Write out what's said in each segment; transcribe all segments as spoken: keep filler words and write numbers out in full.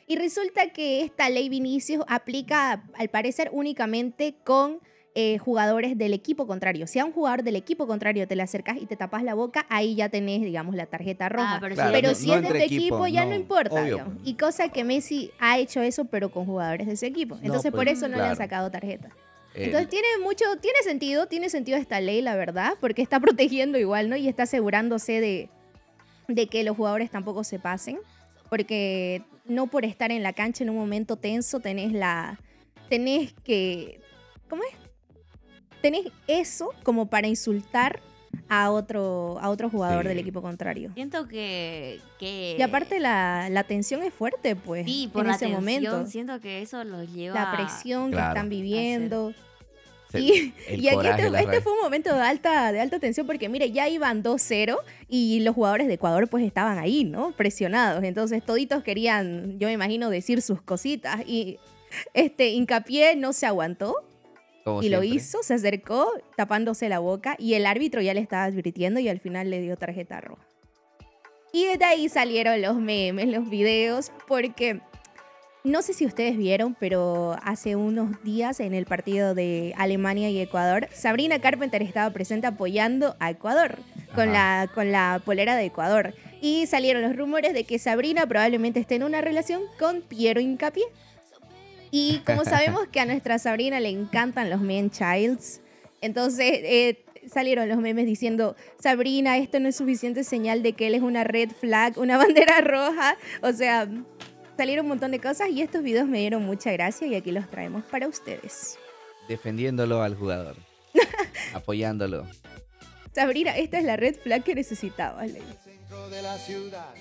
Y resulta que esta ley Vinicius aplica, al parecer, únicamente con eh, jugadores del equipo contrario. Si a un jugador del equipo contrario te le acercas y te tapas la boca, ahí ya tenés, digamos, la tarjeta roja. Ah, pero Claro, sí. Pero no- si no es de tu entre equipo, equipo, ya no, no, importa. obvio, digamos. pues. Y cosa que Messi ha hecho eso, pero con jugadores de ese equipo. Entonces, pues, por eso no le han claro. sacado tarjeta. Eh, Entonces tiene mucho, tiene sentido, tiene sentido esta ley, la verdad, porque está protegiendo igual, ¿no? Y está asegurándose de, de que los jugadores tampoco se pasen, porque no por estar en la cancha en un momento tenso tenés la, tenés que, ¿cómo es? Tenés eso como para insultar a otro, a otro jugador Sí. del equipo contrario. Siento que... que Y aparte la, la tensión es fuerte, pues, sí, por en la ese tensión, momento. siento que eso los lleva... La presión que Claro. están viviendo. se- Y, el y aquí coraje, este, la este rabia. fue un momento de alta, de alta tensión porque, mire, ya iban dos cero y los jugadores de Ecuador pues estaban ahí, ¿no? Presionados. Entonces toditos querían, yo me imagino, decir sus cositas. Y este Hincapié no se aguantó Como y lo siempre. hizo, se acercó tapándose la boca y el árbitro ya le estaba advirtiendo y al final le dio tarjeta roja. Y de ahí salieron los memes, los videos, porque... No sé si ustedes vieron, pero hace unos días en el partido de Alemania y Ecuador, Sabrina Carpenter estaba presente apoyando a Ecuador con la, con la polera de Ecuador. Y salieron los rumores de que Sabrina probablemente esté en una relación con Piero Hincapié. Y como sabemos que a nuestra Sabrina le encantan los men childs, entonces eh, salieron los memes diciendo, Sabrina, esto no es suficiente señal de que él es una red flag, una bandera roja. O sea... Salieron un montón de cosas y estos videos me dieron mucha gracia y aquí los traemos para ustedes. Defendiéndolo al jugador. Apoyándolo. Sabrina, esta es la red flag que necesitabas, Ley. Centro de la ciudad,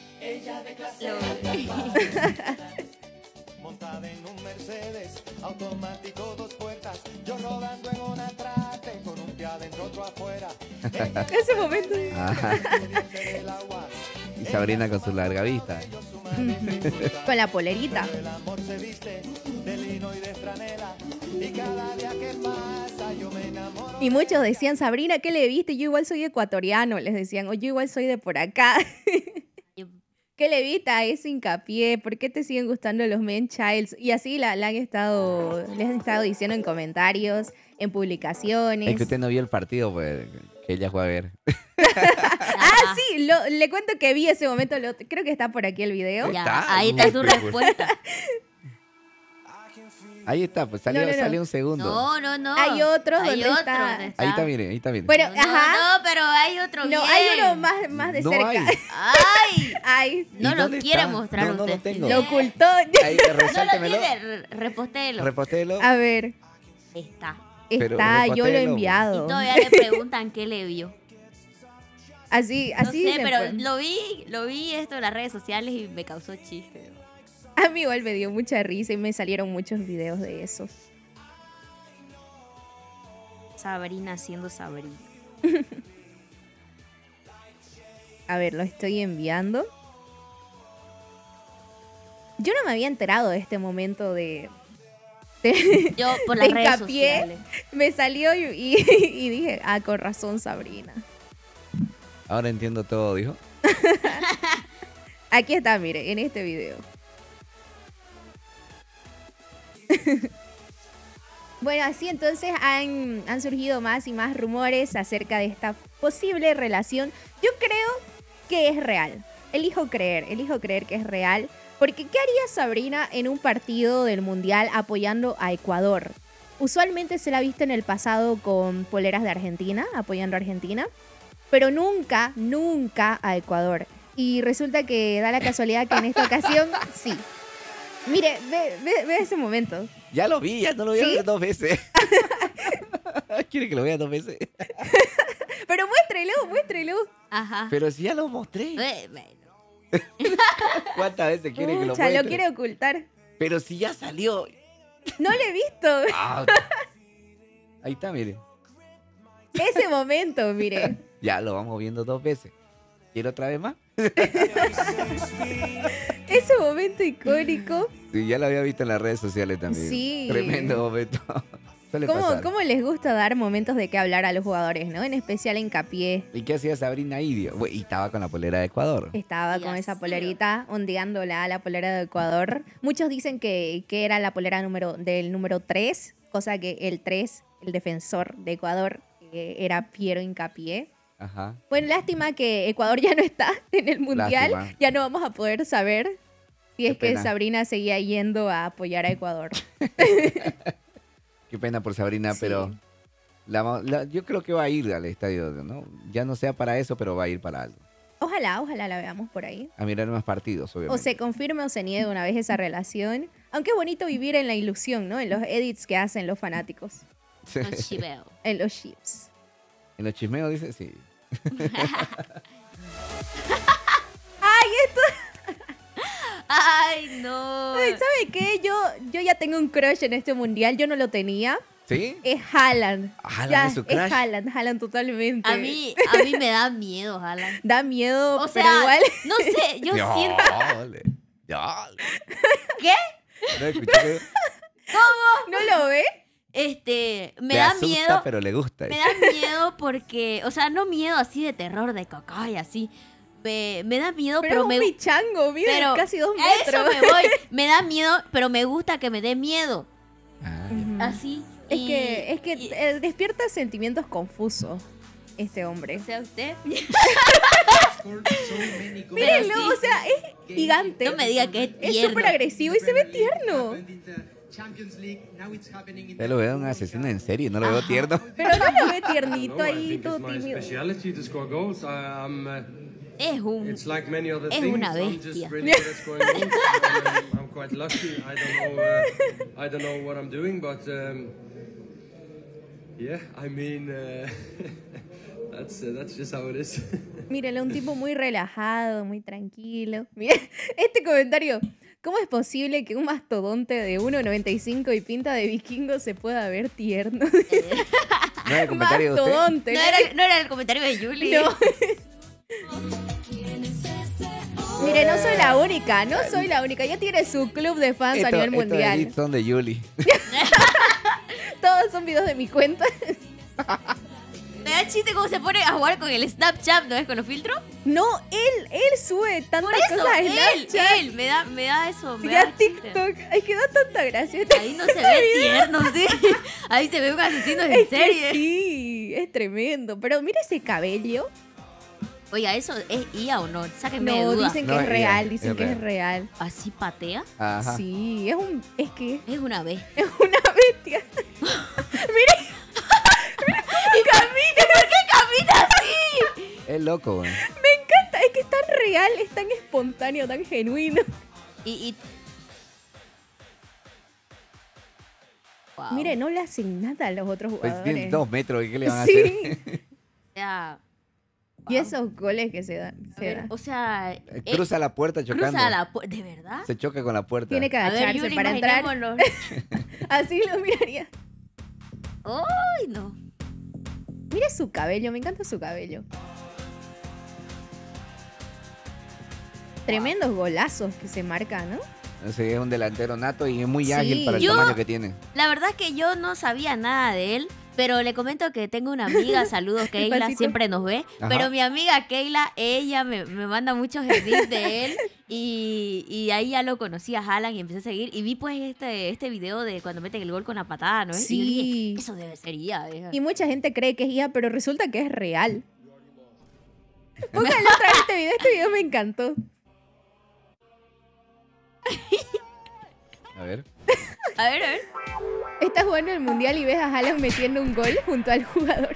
montada en un Mercedes, automático dos puertas, yo rodando en una trate, con un pie adentro otro afuera. Ese momento. Ajá. Y Sabrina con su larga vista. Con la polerita. El amor se viste de lino y de franela, y cada día que pasa yo me enamoro. Y muchos decían, Sabrina, ¿qué le viste? Yo igual soy ecuatoriano. Les decían, o yo igual soy de por acá. ¿Qué le viste a ese Hincapié? ¿Por qué te siguen gustando los men childs? Y así la, la han estado, les han estado diciendo en comentarios, en publicaciones. Es que usted no vio el partido, pues, que ella fue a ver. Ah, sí, lo- le cuento que vi ese momento, lo- creo que está por aquí el video. Ya, ¿Está? ahí está su Uy, pues. respuesta. Ahí está, pues salió, No, no, no. salió un segundo. No, no, no. Hay otro Hay donde otro está- donde Ahí está, mire, ahí está, mire. Pero, No, ajá. no, pero hay otro No, bien. hay uno más, más de No cerca. hay. ¡Ay! Ay, ¿Y No lo dónde quiere está? mostrar No, no usted. lo tengo. lo ocultó. Ahí, No lo resáltemelo. tiene, re- repostelo. Repostelo. A ver, Está. Pero está, yo lo he repostelo. Y enviado. todavía le preguntan qué le vio. Así, No así sé, se pero fue. lo vi, lo vi esto en las redes sociales y me causó chiste. A mí igual me dio mucha risa y me salieron muchos videos de eso. Sabrina siendo Sabrina. A ver, lo estoy enviando. Yo no me había enterado de este momento de... de- Yo por las de redes Hincapié, sociales. me salió y, y- y dije, ah, con razón, Sabrina. Ahora entiendo todo, dijo. Aquí está, mire, en este video. Bueno, así entonces han, han surgido más y más rumores acerca de esta posible relación. Yo creo que es real. Elijo creer, elijo creer que es real. Porque ¿qué haría Sabrina en un partido del Mundial apoyando a Ecuador? Usualmente se la ha visto en el pasado con poleras de Argentina, apoyando a Argentina. Pero nunca, nunca a Ecuador. Y resulta que da la casualidad que en esta ocasión, sí. Mire, ve, ve, ve ese momento. Ya lo vi, ya no lo vi ¿Sí? dos veces. ¿Quiere que lo vea dos veces? Pero muéstrelo, muéstrelo. Ajá. Pero si ya lo mostré. Eh, bueno. ¿Cuántas veces quiere que lo Pucha, muestre? lo quiere ocultar. Pero si ya salió. No lo he visto. Ah. Ahí está, mire. Ese momento, mire. Ya lo vamos viendo dos veces. ¿Quiere otra vez más? Ese momento icónico. Sí, ya lo había visto en las redes sociales también. Sí. Tremendo momento. Suele ¿Cómo, pasar. ¿Cómo les gusta dar momentos de qué hablar a los jugadores, no? En especial hincapié. ¿Y qué hacía Sabrina Idio? Güey, y estaba con la polera de Ecuador. Estaba Y con esa así, polerita, ondeándola, la polera de Ecuador. Muchos dicen que, que era la polera número, del número tres, cosa que el tres, el defensor de Ecuador, eh, era Piero Hincapié. Ajá. Bueno, lástima que Ecuador ya no está en el Mundial. Lástima. Ya no vamos a poder saber si Qué es que pena. Sabrina seguía yendo a apoyar a Ecuador. Qué pena por Sabrina, Sí. pero la- la- yo creo que va a ir al estadio, ¿no? Ya no sea para eso, pero va a ir para algo. Ojalá, ojalá la veamos por ahí. A mirar más partidos, O obviamente. se confirme o se niegue una vez esa relación. Aunque es bonito vivir en la ilusión, ¿no? En los edits que hacen los fanáticos. Un chiveo. En los ships. En los chismeos dice, sí. Ay, no. Ay, ¿sabe qué? Yo, yo ya tengo un crush en este mundial. Yo no lo tenía. ¿Sí? Es Haaland. ¿Haaland Ya, es su crush? Es Haaland, Haaland totalmente. A mí, a mí me da miedo, Haaland. Da miedo, O sea, pero igual. no sé, yo Ya, siento... ole, ya, ole. ¿Qué? No escuché. ¿No lo ve? Este, me Le da asusta, miedo... pero le gusta. Me da miedo porque, o sea, no miedo así de terror, de caca y así. Me, me da miedo, Pero, pero, es un me... pichango, mide pero casi dos a metros. eso me voy. Me da miedo, pero me gusta que me dé miedo. Ah, Ujú. Así. Es y- que, es que y- eh, despierta sentimientos confusos este hombre. ¿sea usted? Mírenlo, sí. o sea, es gigante. No me diga que es Es tierno. súper agresivo y se ve tierno. ya lo veo un asesino en serie, no lo veo Ajá. tierno. Pero no lo ve tiernito No, I ahí, think todo it's my tímido. speciality to score goals. I, I'm, uh, Es un... it's like many other Es things. una I'm bestia. just really good at scoring goals. I'm, I'm quite lucky. I don't know. Uh, I don't know what I'm doing, but um, yeah, I mean, uh, that's uh, that's just how it is. Mírenlo, un tipo muy relajado, muy tranquilo. Mira, este comentario. ¿Cómo es posible que un mastodonte de uno noventa y cinco y pinta de vikingo se pueda ver tierno? ¿No era el comentario de usted? Mastodonte. No era, no era el comentario de Julie. No. Mire, no soy la única, no soy la única. Ya tiene su club de fans a Esto- nivel estos mundial. edits son de Yuli. Todos son videos de mi cuenta. Me da chiste cómo se pone a jugar con el Snapchat, ¿no es? Con los filtros. No, él, él sube tantas Por eso, cosas a él, Snapchat él, me da, me da eso. Me y a da chiste. TikTok. Ay, que da tanta gracia. Ahí no se ve tierno, ¿sí? Ahí se ve un asesino en Es que serie. sí, es tremendo. Pero mira ese cabello. Oiga, ¿eso es I A o no? Sáquenme de No, duda. dicen que No, es es real, real, dicen es que es real. real. ¿Así patea? Ajá. Sí, es un. Es que Es una bestia. es una bestia. Mire. Mira cómo camina. ¿Por qué camina así? Es loco, güey. Me encanta, es que es tan real, es tan espontáneo, tan genuino. Y, y... Wow. Mire, no le hacen nada a los otros Pues jugadores. tiene dos metros, ¿qué le van a hacer? Sí. O sea... Y wow. esos goles que se dan. A Se ver, dan. o sea... Eh, eh, Cruza la puerta chocando. cruza la puerta. ¿De verdad? Se choca con la puerta. Tiene que A ver, agacharse Yuri, para entrar. imaginémoslo. Así lo miraría. ¡Ay, no! Mira su cabello, me encanta su cabello. Tremendos golazos que se marcan, ¿no? Ese es un delantero nato y es muy Sí. ágil para el Yo- tamaño que tiene. La verdad es que yo no sabía nada de él, pero le comento que tengo una amiga, saludos Keila, pasito. siempre nos ve, Ajá. pero mi amiga Keila, ella me, me manda muchos edits de él y, y ahí ya lo conocí a Haaland y empecé a seguir y vi pues este, este video de cuando meten el gol con la patada, ¿no? Y yo Sí. dije, eso debe ser I A. eh". Y mucha gente cree que es I A, pero resulta que es real. Pónganlo otra vez este video, este video me encantó. A ver. A ver, a ver. Estás jugando el mundial y ves a Haaland metiendo un gol junto al jugador.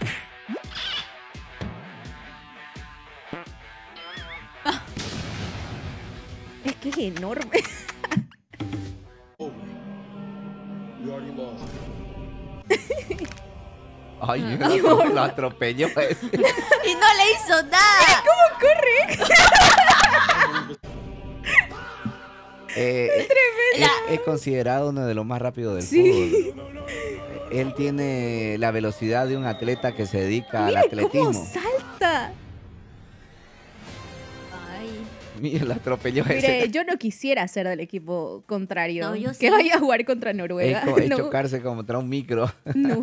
Es que es enorme. Ay, lo, lo atropelló ese. Y no le hizo nada. ¿Cómo corre? Eh, es, es considerado uno de los más rápidos del Sí. fútbol. Él tiene la velocidad de un atleta que se dedica al Mire atletismo. cómo salta. Ay. mío, la atropelló Mire, ese. yo no quisiera ser del equipo contrario. No, yo que sí. vaya a jugar contra Es, Noruega. co- es no, chocarse contra un micro. no.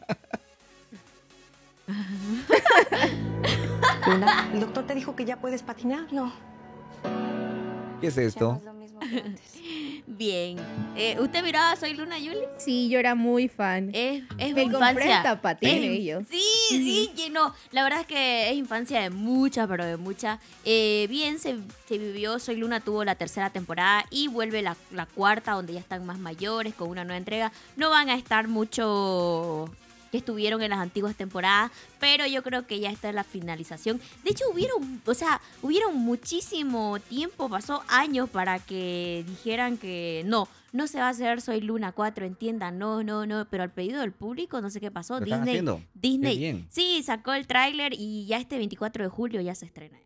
Luna, el doctor te dijo que ya puedes patinar, ¿no? ¿Qué es esto? Bien. Eh, ¿Usted miraba Soy Luna, Yuli? Sí, yo era muy fan. Es, es Me mi compré infancia. hasta patín Es- de ellos. Sí, sí, que no. La verdad es que es infancia de mucha, pero de mucha. Eh, bien se, se vivió, Soy Luna tuvo la tercera temporada y vuelve la, la cuarta, donde ya están más mayores, con una nueva entrega. No van a estar mucho que estuvieron en las antiguas temporadas, pero yo creo que ya está en la finalización. De hecho, hubieron, o sea, hubieron muchísimo tiempo, pasó años para que dijeran que no, no se va a hacer Soy Luna cuatro, entiendan, no, no, no, pero al pedido del público, no sé qué pasó, ¿Lo están Disney, haciendo? Disney, Qué bien. sí, sacó el tráiler y ya este veinticuatro de julio ya se estrena.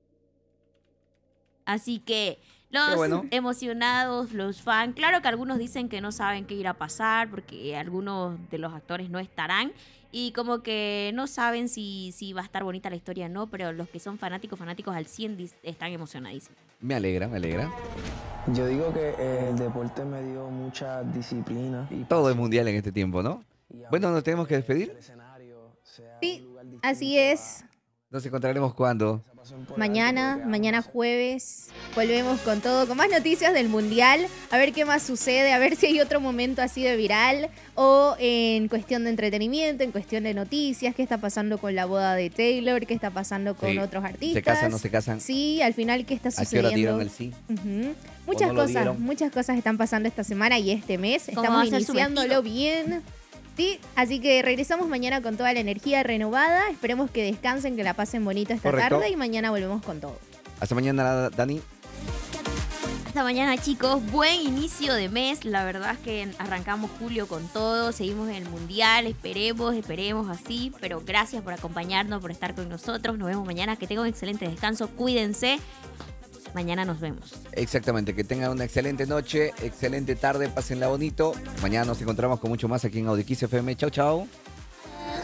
Así que los Qué bueno. emocionados, los fans, claro que algunos dicen que no saben qué irá a pasar porque algunos de los actores no estarán y como que no saben si, si va a estar bonita la historia o no, pero los que son fanáticos, fanáticos al cien dis- están emocionadísimos. Me alegra, me alegra. Yo digo que eh, el deporte me dio mucha disciplina. Y Todo es mundial en este tiempo, ¿no? y Bueno, ¿nos tenemos que despedir? el escenario sea Sí, un lugar distinto así es. Nos encontraremos cuando. a- pasión por el Mañana, arte, porque mañana ambos- jueves, volvemos con todo, con más noticias del Mundial, a ver qué más sucede, a ver si hay otro momento así de viral o en cuestión de entretenimiento, en cuestión de noticias, qué está pasando con la boda de Taylor, qué está pasando con Sí. otros artistas. ¿Se casan, no se casan? Sí, al final qué está ¿A qué hora sucediendo. dieron el sí? Ujú. Muchas no lo cosas, dieron? muchas cosas están pasando esta semana y este mes. ¿Cómo va Estamos a ser su iniciándolo bien. Sí, así que regresamos mañana con toda la energía renovada. Esperemos que descansen, que la pasen bonito esta Correcto. tarde y mañana volvemos con todo. Hasta mañana, Dani. Hasta mañana, chicos. Buen inicio de mes. La verdad es que arrancamos julio con todo. Seguimos en el mundial. Esperemos, esperemos así. Pero gracias por acompañarnos, por estar con nosotros. Nos vemos mañana. Que tengan un excelente descanso. Cuídense. Mañana nos vemos. Exactamente, que tengan una excelente noche, excelente tarde, pásenla bonito. Mañana nos encontramos con mucho más aquí en Audiquis F M. Chau, chau.